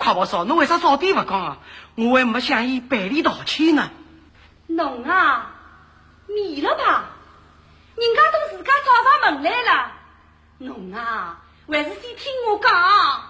好不少，侬为啥早点不讲啊？我还没向伊赔礼道歉呢。 侬啊，迷了吧？人家都自家找上门来了，侬啊，还是先听我讲。